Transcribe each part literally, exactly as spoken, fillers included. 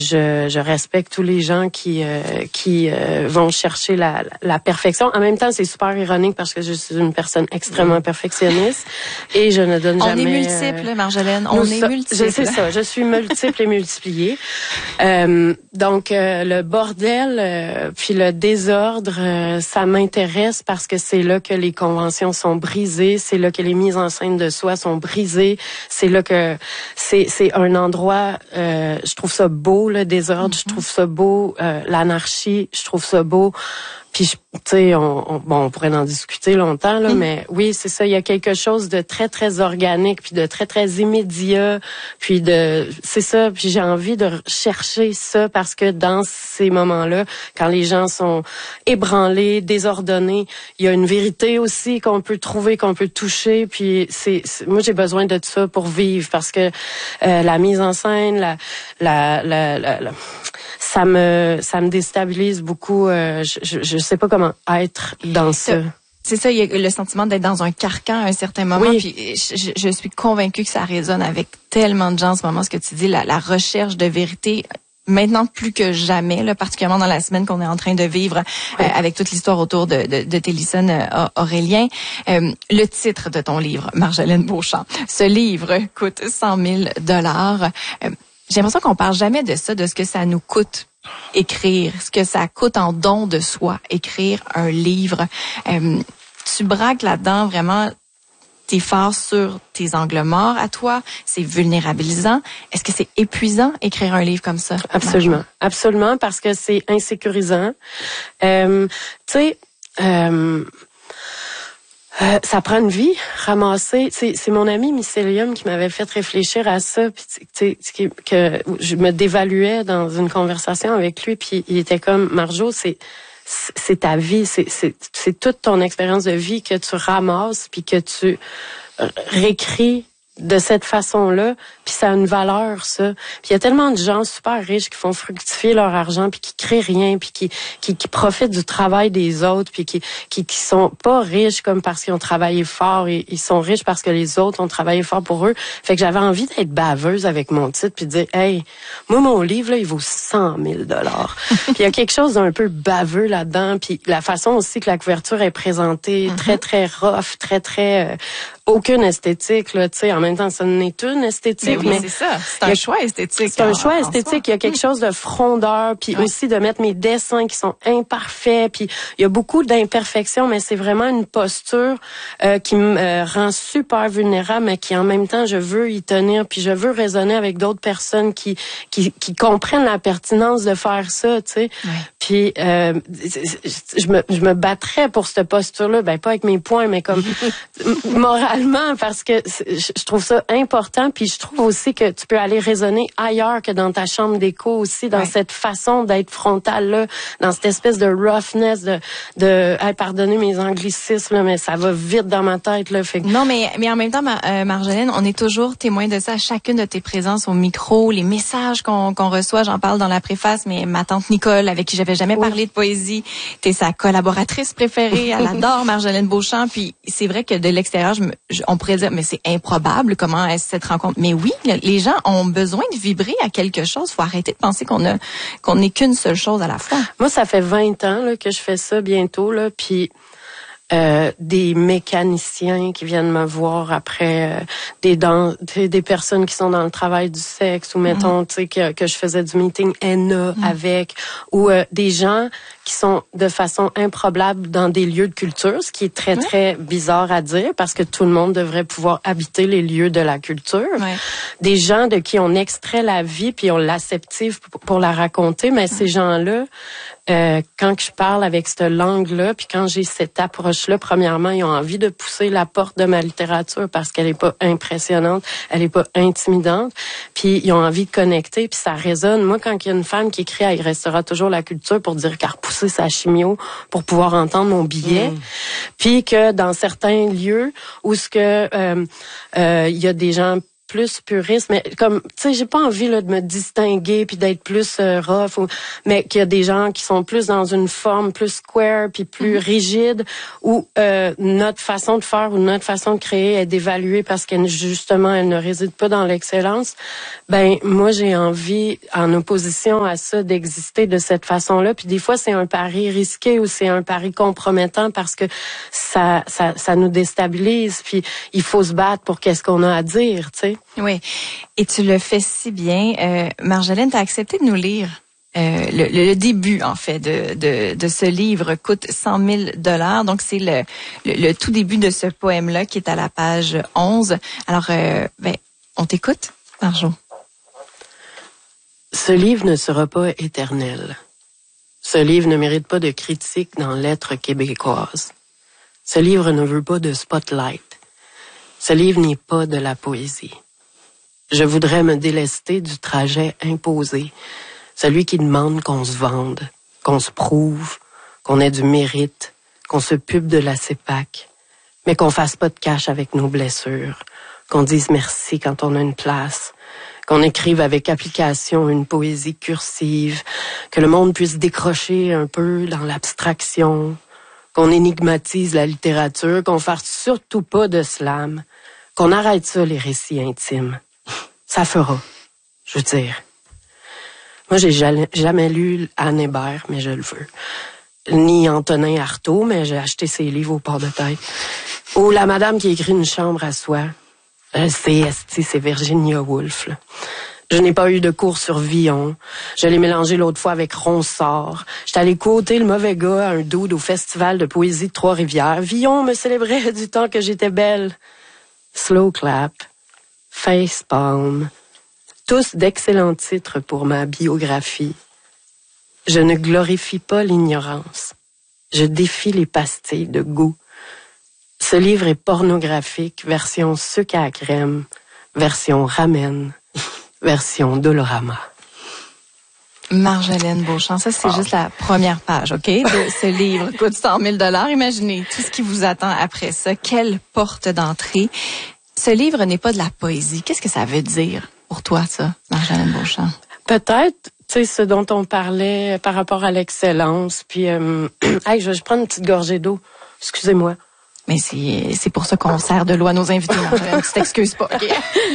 Je, je respecte tous les gens qui euh, qui euh, vont chercher la, la perfection. En même temps, c'est super ironique parce que je suis une personne extrêmement perfectionniste et je ne donne on jamais... On est multiple, euh, Marjolaine. On est so, multiple. Je sais ça. Je suis multiple et multipliée. Euh, donc, euh, le bordel euh, puis le désordre, euh, ça m'intéresse parce que c'est là que les conventions sont brisées. C'est là que les mises en scène de soi sont brisées. C'est là que c'est, c'est un endroit... Euh, je trouve ça beau, le désordre, mm-hmm. Je trouve ça beau, euh, l'anarchie, je trouve ça beau. Puis, tu sais, on, on, bon, on pourrait en discuter longtemps, là, mm. mais oui, c'est ça. Il y a quelque chose de très, très organique, puis de très, très immédiat, puis de, c'est ça. Puis j'ai envie de chercher ça parce que dans ces moments-là, quand les gens sont ébranlés, désordonnés, il y a une vérité aussi qu'on peut trouver, qu'on peut toucher. Puis c'est, c'est moi, j'ai besoin de ça pour vivre parce que euh, la mise en scène, la, la, la, la, la ça me, ça me déstabilise beaucoup. Euh, je, je, je sais pas comment être dans ça. C'est ça, il y a le sentiment d'être dans un carcan à un certain moment. Oui. Puis je, je suis convaincue que ça résonne avec tellement de gens en ce moment, ce que tu dis, la, la recherche de vérité. Maintenant plus que jamais, là, particulièrement dans la semaine qu'on est en train de vivre, oui. euh, avec toute l'histoire autour de, de, de Télisson euh, Aurélien. Euh, le titre de ton livre, Marjolaine Beauchamp. Ce livre coûte cent mille dollars. Euh, J'ai l'impression qu'on parle jamais de ça, de ce que ça nous coûte écrire, ce que ça coûte en don de soi, écrire un livre. Euh, tu braques là-dedans vraiment tes forces sur tes angles morts à toi. C'est vulnérabilisant. Est-ce que c'est épuisant écrire un livre comme ça? Absolument, absolument, parce que c'est insécurisant. Euh, tu sais. Euh, Euh, ça prend une vie, ramasser. C'est, c'est mon ami Mycelium qui m'avait fait réfléchir à ça, puis tu sais que je me dévaluais dans une conversation avec lui, puis il était comme Marjo, c'est c'est ta vie, c'est c'est c'est toute ton expérience de vie que tu ramasses puis que tu réécris de cette façon-là, puis ça a une valeur, ça. Puis il y a tellement de gens super riches qui font fructifier leur argent, puis qui créent rien, puis qui, qui qui profitent du travail des autres, puis qui qui qui sont pas riches comme parce qu'ils ont travaillé fort, et ils sont riches parce que les autres ont travaillé fort pour eux. Fait que j'avais envie d'être baveuse avec mon titre, puis de dire, hey, moi mon livre là, il vaut cent mille dollars. Puis il y a quelque chose d'un peu baveux là-dedans, puis la façon aussi que la couverture est présentée, mm-hmm. très très rough, très très euh, aucune esthétique là, tu sais. En même temps, ça n'est une esthétique. Mais oui, mais c'est ça. C'est un choix esthétique. C'est un choix esthétique. Il y a quelque chose de frondeur, puis oui. aussi de mettre mes dessins qui sont imparfaits. Puis il y a beaucoup d'imperfections, mais c'est vraiment une posture euh, qui me euh, rend super vulnérable, mais qui en même temps, je veux y tenir, puis je veux raisonner avec d'autres personnes qui qui, qui comprennent la pertinence de faire ça, tu sais. Oui. Puis euh, je me je me battrais pour cette posture-là, ben pas avec mes poings, mais comme moralement, parce que je trouve ça important, puis je trouve aussi que tu peux aller raisonner ailleurs que dans ta chambre d'écho aussi, dans ouais. cette façon d'être frontale-là, dans cette espèce de roughness, de, de hey, pardonnez mes anglicismes, là, mais ça va vite dans ma tête. Là, fait que... Non, mais, mais en même temps, euh, Marjolaine, on est toujours témoin de ça à chacune de tes présences au micro, les messages qu'on, qu'on reçoit, j'en parle dans la préface, mais ma tante Nicole, avec qui j'avais jamais oui. parlé de poésie, t'es sa collaboratrice préférée, elle adore Marjolaine Beauchamp, puis c'est vrai que de l'extérieur, je me, je, on pourrait dire, mais c'est improbable, comment est-ce cette rencontre? Mais oui, les gens ont besoin de vibrer à quelque chose. Faut arrêter de penser qu'on a qu'on n'est qu'une seule chose à la fois. Moi, ça fait vingt ans là, que je fais ça bientôt, là, puis euh, des mécaniciens qui viennent me voir après, euh, des dans, des personnes qui sont dans le travail du sexe, ou mettons, mm. tu sais, que, que je faisais du meeting N A mm. avec, ou euh, des gens qui sont de façon improbable dans des lieux de culture, ce qui est très, très bizarre à dire, parce que tout le monde devrait pouvoir habiter les lieux de la culture. Ouais. Des gens de qui on extrait la vie, puis on l'acceptive pour la raconter, mais ouais. ces gens-là, euh, quand je parle avec cette langue-là, puis quand j'ai cette approche-là, premièrement, ils ont envie de pousser la porte de ma littérature parce qu'elle est pas impressionnante, elle est pas intimidante, puis ils ont envie de connecter, puis ça résonne. Moi, quand il y a une femme qui écrit « Il restera toujours la culture » pour dire qu'elle a repoussé sa chimio pour pouvoir entendre mon billet, mmh. puis que dans certains lieux où ce que euh, euh, il y a des gens plus puriste, mais comme, tu sais, j'ai pas envie là, de me distinguer puis d'être plus euh, rough, ou, mais qu'il y a des gens qui sont plus dans une forme plus square puis plus mm-hmm. rigide, où euh, notre façon de faire ou notre façon de créer est d'évaluer parce qu'elle justement elle ne réside pas dans l'excellence. Ben moi j'ai envie, en opposition à ça, d'exister de cette façon-là. Puis des fois c'est un pari risqué ou c'est un pari compromettant parce que ça ça ça nous déstabilise. Puis il faut se battre pour qu'est-ce qu'on a à dire, tu sais. Oui, et tu le fais si bien. Euh, Marjolaine, t'as accepté de nous lire euh, le, le début, en fait, de, de, de ce livre coûte cent mille dollars. Donc, c'est le, le, le tout début de ce poème-là qui est à la page onze. Alors, euh, ben, on t'écoute, Marjo. Ce livre ne sera pas éternel. Ce livre ne mérite pas de critique dans Lettres québécoises. Ce livre ne veut pas de spotlight. Ce livre n'est pas de la poésie. Je voudrais me délester du trajet imposé, celui qui demande qu'on se vende, qu'on se prouve, qu'on ait du mérite, qu'on se pube de la C E P A C, mais qu'on fasse pas de cash avec nos blessures, qu'on dise merci quand on a une place, qu'on écrive avec application une poésie cursive, que le monde puisse décrocher un peu dans l'abstraction, qu'on énigmatise la littérature, qu'on fasse surtout pas de slam, qu'on arrête ça, les récits intimes. Ça fera, je veux dire. Moi, j'ai jamais, jamais lu Anne Hébert, mais je le veux. Ni Antonin Artaud, mais j'ai acheté ses livres au port de tête. Ou la madame qui écrit Une chambre à soi. Euh, c'est esti, c'est Virginia Woolf, là. Je n'ai pas eu de cours sur Villon. Je l'ai mélangé l'autre fois avec Ronsard. J'étais allée côter le mauvais gars à un dude au festival de poésie de Trois-Rivières. Villon me célébrait du temps que j'étais belle. Slow clap. Facepalm. Tous d'excellents titres pour ma biographie. Je ne glorifie pas l'ignorance. Je défie les pastilles de goût. Ce livre est pornographique, version sucre à crème, version ramen, version Dolorama. Marjolaine Beauchamp, ça c'est oh. juste la première page, OK, de ce livre coûte cent mille dollars. Imaginez tout ce qui vous attend après ça. Quelle porte d'entrée. Ce livre n'est pas de la poésie. Qu'est-ce que ça veut dire pour toi, ça, Marjolaine Beauchamp? Peut-être, tu sais, ce dont on parlait par rapport à l'excellence. Puis, euh, hey, je vais prendre une petite gorgée d'eau. Excusez-moi. Mais c'est c'est pour ça qu'on sert de l'eau à nos invités, Marjolaine. Tu t'excuses pas, OK?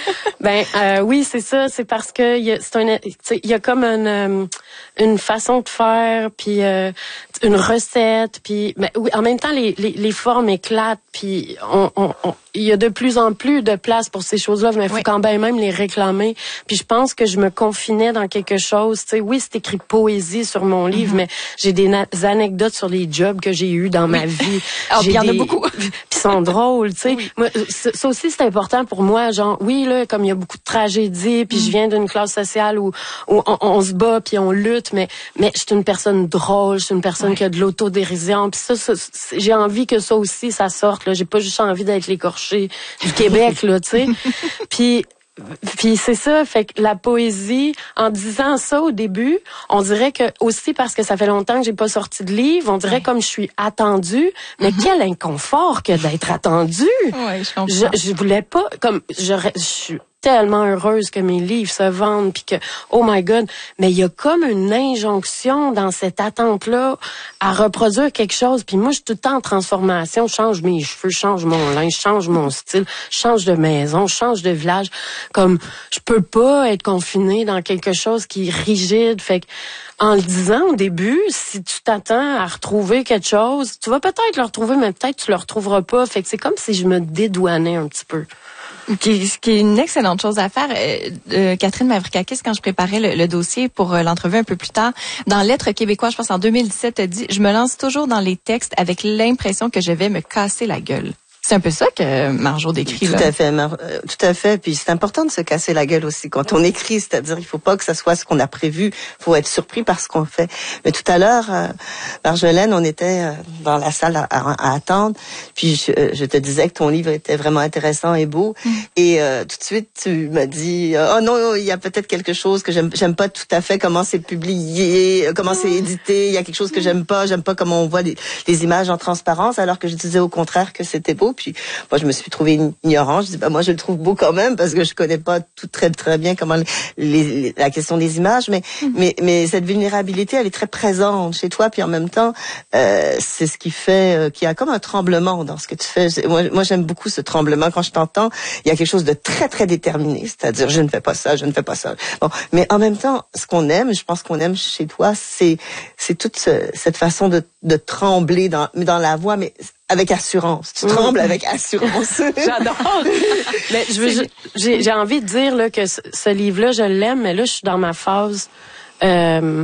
Ben euh, oui, c'est ça. C'est parce que y a, c'est un, il y a comme une euh, une façon de faire, puis euh, une recette, puis ben oui, en même temps les les, les formes éclatent, puis on on, on il y a de plus en plus de place pour ces choses-là, mais il faut oui. quand même les réclamer. Puis je pense que je me confinais dans quelque chose. Tu sais, oui, c'est écrit poésie sur mon livre, mm-hmm. mais j'ai des na- anecdotes sur les jobs que j'ai eus dans oui. ma vie. Alors, il y en des... a beaucoup. Puis sont drôles, tu sais. Oui. Moi, ça aussi c'est important pour moi. Genre, oui là, comme il y a beaucoup de tragédies, puis mm. je viens d'une classe sociale où, où on, on se bat puis on lutte, mais mais je suis une personne drôle, je suis une personne oui. qui a de l'autodérision. Puis ça, ça j'ai envie que ça aussi ça sorte. Là, j'ai pas juste envie d'être l'écorché du Québec, là, tu sais. Puis, puis c'est ça, fait que la poésie, en disant ça au début, on dirait que aussi parce que ça fait longtemps que j'ai pas sorti de livre, on dirait ouais. comme je suis attendue, mais mm-hmm. quel inconfort que d'être attendue. Ouais, je comprends. Je, je voulais pas, comme, je, je suis tellement heureuse que mes livres se vendent puis que oh my god, mais il y a comme une injonction dans cette attente là à reproduire quelque chose, puis moi je suis tout le temps en transformation, je change mes cheveux, je change mon linge, je change mon style, je change de maison, je change de village, comme je peux pas être confinée dans quelque chose qui est rigide. Fait que en le disant au début, si tu t'attends à retrouver quelque chose, tu vas peut-être le retrouver, mais peut-être tu le retrouveras pas. Fait que c'est comme si je me dédouanais un petit peu. Qui, ce qui est une excellente chose à faire. Euh, euh, Catherine Mavrikakis, quand je préparais le, le dossier pour euh, l'entrevue un peu plus tard, dans Lettres québécoises, je pense en deux mille dix-sept, a dit « Je me lance toujours dans les textes avec l'impression que je vais me casser la gueule ». C'est un peu ça que Marjo décrit là. Tout à fait, Mar- euh, tout à fait. Puis c'est important de se casser la gueule aussi quand on écrit, c'est-à-dire il faut pas que ça soit ce qu'on a prévu, faut être surpris par ce qu'on fait. Mais tout à l'heure, euh, Marjolaine, on était euh, dans la salle à, à, à attendre, puis je, euh, je te disais que ton livre était vraiment intéressant et beau, mm. et euh, tout de suite tu m'as dit euh, oh non, il y a peut-être quelque chose que j'aime, j'aime pas tout à fait comment c'est publié, comment mm. c'est édité, il y a quelque chose que j'aime pas, j'aime pas comment on voit les, les images en transparence, alors que je disais au contraire que c'était beau. beau. Puis moi, je me suis trouvée ignorante. Je dis, bah moi, je le trouve beau quand même parce que je connais pas tout très très bien comment les, les, la question des images, mais mm-hmm. mais mais cette vulnérabilité, elle est très présente chez toi. Puis en même temps, euh, c'est ce qui fait euh, qu'il y a comme un tremblement dans ce que tu fais. Moi, moi, j'aime beaucoup ce tremblement quand je t'entends. Il y a quelque chose de très très déterminé, c'est-à-dire je ne fais pas ça, je ne fais pas ça. Bon, mais en même temps, ce qu'on aime, je pense qu'on aime chez toi, c'est c'est toute ce, cette façon de, de trembler dans, dans la voix, mais avec assurance. Tu mmh. trembles avec assurance. J'adore. Mais je veux, j'ai, j'ai envie de dire là, que ce, ce livre-là, je l'aime, mais là, je suis dans ma phase euh,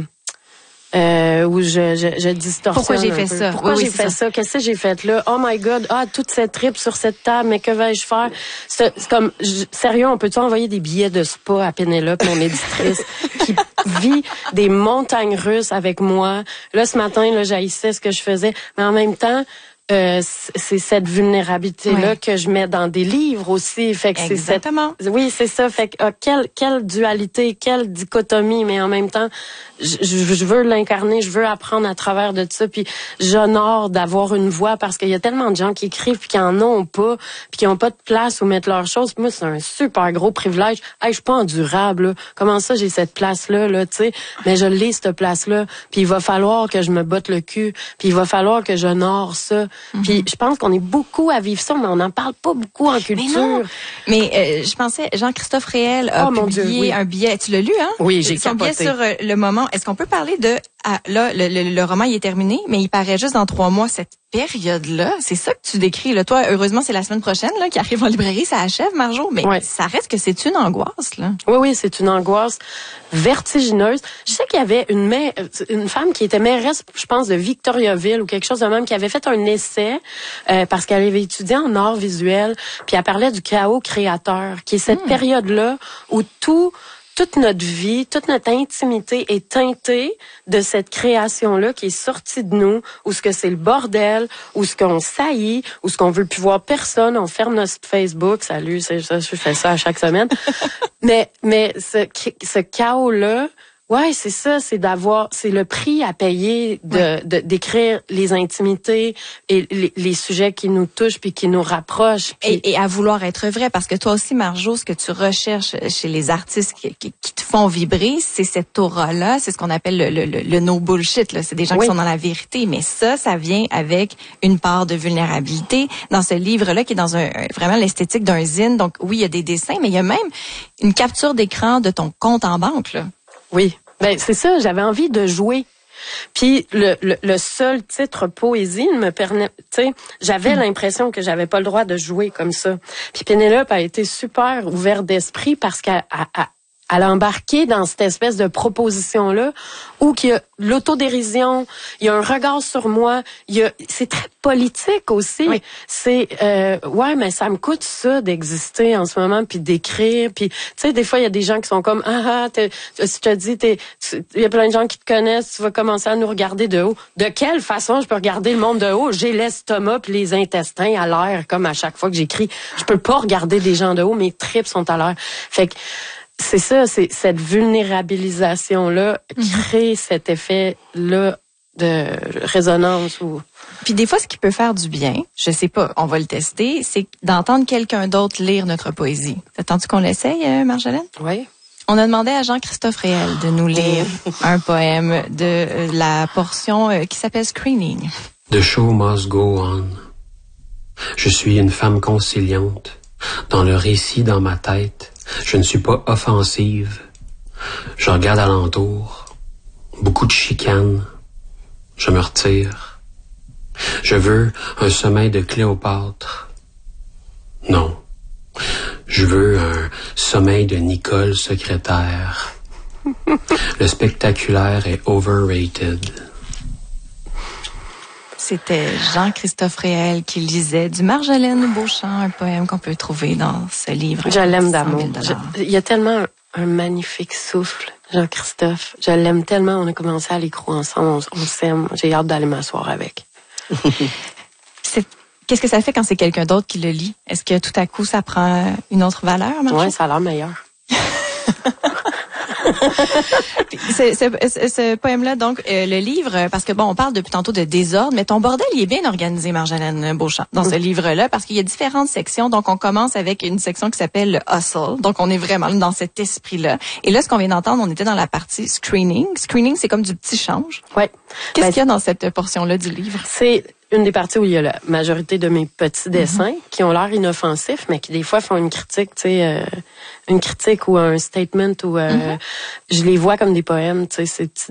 euh, où je, je, je distorsionne. Pourquoi j'ai fait ça? Pourquoi oui, j'ai oui, fait ça? ça? Qu'est-ce que j'ai fait là? Oh my God! Ah, toute cette trip sur cette table, mais que vais-je faire? C'est, c'est comme, je, sérieux, on peut-tu envoyer des billets de spa à Pénélope, mon éditrice, qui vit des montagnes russes avec moi? Là, ce matin, là, j'haïssais ce que je faisais, mais en même temps, Euh, c'est cette vulnérabilité-là ouais. que je mets dans des livres aussi. Fait que Exactement. C'est cette... Oui, c'est ça. Fait que, ah, quelle, quelle dualité, quelle dichotomie, mais en même temps, je, je veux l'incarner, je veux apprendre à travers de ça, puis j'honore d'avoir une voix parce qu'il y a tellement de gens qui écrivent puis qui en ont pas, puis qui ont pas de place où mettre leurs choses. Puis moi, c'est un super gros privilège. Hey, je suis pas endurable, là. Comment ça, j'ai cette place-là, là, tu sais? Mais je l'ai, cette place-là. Puis il va falloir que je me botte le cul, puis il va falloir que j'honore ça. Mm-hmm. Puis je pense qu'on est beaucoup à vivre ça, mais on n'en parle pas beaucoup en culture. Mais non. Mais euh, je pensais, Jean-Christophe Réel a oh, publié Dieu, oui. un billet. Tu l'as lu, hein? Oui, j'ai Son capoté. billet sur euh, le moment. Est-ce qu'on peut parler de... Ah, là, le, le, le roman, il est terminé, mais il paraît juste dans trois mois, cette période-là. C'est ça que tu décris, là. Toi, heureusement, c'est la semaine prochaine, là, qui arrive en librairie, ça achève, Marjo, mais ouais. ça reste que c'est une angoisse, là. Oui, oui, c'est une angoisse vertigineuse. Je sais qu'il y avait une mère, une femme qui était mairesse, je pense, de Victoriaville ou quelque chose de même, qui avait fait un essai, euh, parce qu'elle avait étudié en art visuel, puis elle parlait du chaos créateur, qui est cette mmh. période-là où tout toute notre vie, toute notre intimité est teintée de cette création-là qui est sortie de nous, où ce que c'est le bordel, où ce qu'on saillit, où ce qu'on veut plus voir personne, on ferme notre Facebook, salut, c'est ça, je fais ça à chaque semaine. mais mais ce, ce chaos-là, ouais, c'est ça, c'est d'avoir, c'est le prix à payer de, ouais. de d'écrire les intimités et les, les sujets qui nous touchent puis qui nous rapprochent. Puis... Et, et à vouloir être vrai, parce que toi aussi, Marjo, ce que tu recherches chez les artistes qui, qui, qui te font vibrer, c'est cette aura-là, c'est ce qu'on appelle le, le, le, le no bullshit. Là, c'est des gens oui. qui sont dans la vérité, mais ça, ça vient avec une part de vulnérabilité dans ce livre-là qui est dans un vraiment l'esthétique d'un zine. Donc oui, il y a des dessins, mais il y a même une capture d'écran de ton compte en banque, là. Oui, ben c'est ça, j'avais envie de jouer. Puis le, le, le seul titre poésie me permet, tu sais, j'avais mmh. l'impression que j'avais pas le droit de jouer comme ça. Puis Pénélope a été super ouverte d'esprit parce qu'elle a, a, elle a embarqué dans cette espèce de proposition-là où qu'il y a l'autodérision, il y a un regard sur moi, il y a, c'est très politique aussi. Oui. C'est, euh, ouais, mais ça me coûte ça d'exister en ce moment puis d'écrire. Puis, tu sais, des fois, il y a des gens qui sont comme, ah, ah, t'es, si je te dis, t'es, il y a plein de gens qui te connaissent, tu vas commencer à nous regarder de haut. De quelle façon je peux regarder le monde de haut? J'ai l'estomac puis les intestins à l'air, comme à chaque fois que j'écris. Je peux pas regarder des gens de haut, mes tripes sont à l'air. Fait que, c'est ça, c'est cette vulnérabilisation-là qui crée mm-hmm. cet effet-là de résonance. Ou... Puis des fois, ce qui peut faire du bien, je sais pas, on va le tester, c'est d'entendre quelqu'un d'autre lire notre poésie. T'attends-tu qu'on l'essaye, euh, Marjolaine? Oui. On a demandé à Jean-Christophe Réel de nous lire un poème de euh, la portion euh, qui s'appelle Screening. The show must go on. Je suis une femme conciliante. Dans le récit dans ma tête, je ne suis pas offensive. Je regarde alentour. Beaucoup de chicanes. Je me retire. Je veux un sommeil de Cléopâtre. Non. Je veux un sommeil de Nicole secrétaire. Le spectaculaire est overrated. C'était Jean-Christophe Réel qui lisait du Marjolaine Beauchamp, un poème qu'on peut trouver dans ce livre. Je l'aime d'amour. Je, il y a tellement un, un magnifique souffle, Jean-Christophe. Je l'aime tellement. On a commencé à l'écrou ensemble. On, on s'aime. J'ai hâte d'aller m'asseoir avec. c'est, qu'est-ce que ça fait quand c'est quelqu'un d'autre qui le lit? Est-ce que tout à coup, ça prend une autre valeur, Marjo? Oui, ça a l'air meilleur. ce, ce, ce poème-là, donc, euh, le livre, parce que bon, on parle depuis tantôt de désordre, mais ton bordel, il est bien organisé, Marjolaine Beauchamp, dans ce livre-là, parce qu'il y a différentes sections. Donc, on commence avec une section qui s'appelle le hustle. Donc, on est vraiment dans cet esprit-là. Et là, ce qu'on vient d'entendre, on était dans la partie screening. Screening, c'est comme du petit change. Ouais. Qu'est-ce Ben, qu'il y a dans cette portion-là du livre? C'est une des parties où il y a la majorité de mes petits dessins Mm-hmm. qui ont l'air inoffensifs, mais qui des fois font une critique, tu sais, euh, une critique ou un statement ou euh, Mm-hmm. je les vois comme des poèmes, tu sais, ces petits